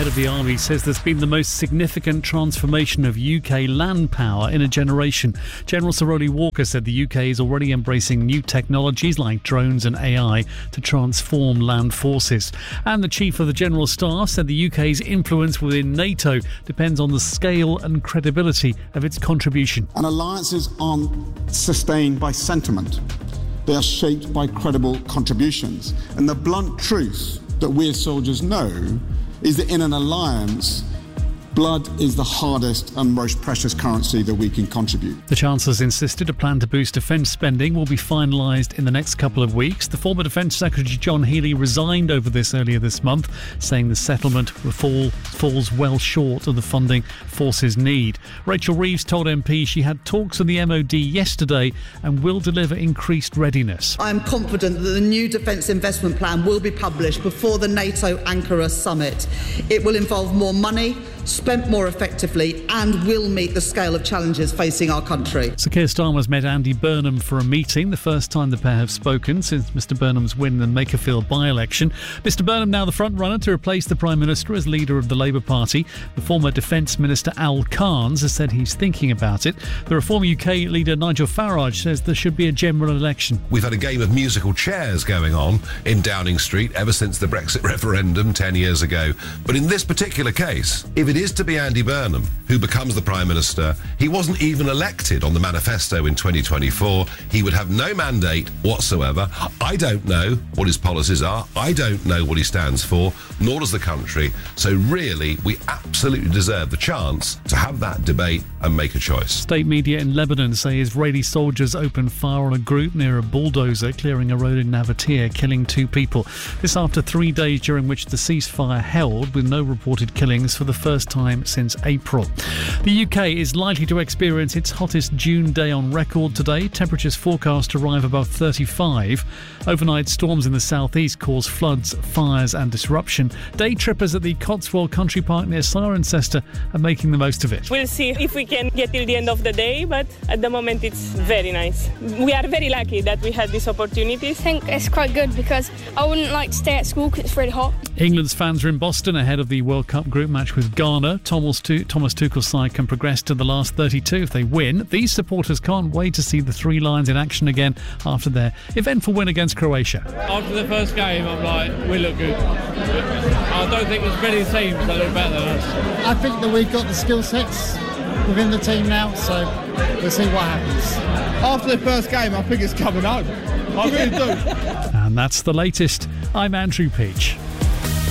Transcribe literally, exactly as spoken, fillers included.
head of the army, says there's been the most significant transformation of U K land power in a generation. General Sir Rowley Walker said the U K is already embracing new technologies like drones and A I to transform land forces. And the Chief of the General Staff said the U K's influence within NATO depends on the scale and credibility of its contribution. And alliances aren't sustained by sentiment. They are shaped by credible contributions. And the blunt truth that we as soldiers know is that in an alliance, blood is the hardest and most precious currency that we can contribute. The Chancellor's insisted a plan to boost defence spending will be finalised in the next couple of weeks. The former Defence Secretary John Healey resigned over this earlier this month, saying the settlement will fall, falls well short of the funding forces need. Rachel Reeves told M Ps she had talks with the M O D yesterday and will deliver increased readiness. I am confident that the new defence investment plan will be published before the NATO Ankara summit. It will involve more money, spent more effectively, and will meet the scale of challenges facing our country. Sir Keir Starmer's met Andy Burnham for a meeting, the first time the pair have spoken since Mr Burnham's win in the Makerfield by-election. Mr Burnham now the front-runner to replace the Prime Minister as leader of the Labour Party. The former Defence Minister Al Carnes has said he's thinking about it. The Reform U K leader Nigel Farage says there should be a general election. We've had a game of musical chairs going on in Downing Street ever since the Brexit referendum ten years ago. But in this particular case, if it is to be Andy Burnham who becomes the Prime Minister, he wasn't even elected on the manifesto in twenty twenty-four. He would have no mandate whatsoever. I don't know what his policies are. I don't know what he stands for, nor does the country. So really, we absolutely deserve the chance to have that debate and make a choice. State media in Lebanon say Israeli soldiers opened fire on a group near a bulldozer clearing a road in Navatir, killing two people. This after three days during which the ceasefire held, with no reported killings for the first time since April. The U K is likely to experience its hottest June day on record today. Temperatures forecast to arrive above thirty-five. Overnight storms in the southeast cause floods, fires and disruption. Day trippers at the Cotswold Country Park near Cirencester are making the most of it. We'll see if we can get till the end of the day, but at the moment it's very nice. We are very lucky that we had this opportunity. I think it's quite good because I wouldn't like to stay at school because it's really hot. England's fans are in Boston ahead of the World Cup group match with Ghana. Thomas Tuchel's side can progress to the last thirty-two if they win. These supporters can't wait to see the Three Lions in action again after their eventful win against Croatia. After the first game, I'm like, we look good. I don't think there's many teams that look better than us. I think that we've got the skill sets within the team now, so we'll see what happens. After the first game, I think it's coming home. I really do. And that's the latest. I'm Andrew Peach.